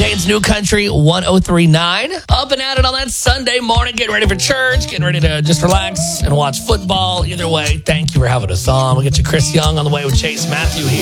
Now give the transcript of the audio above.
Dane's New Country 1039. Up and at it on that Sunday morning, getting ready for church, getting ready to just relax and watch football. Either way, thank you for having us on. We'll get you Chris Young on the way with Chase Matthew here.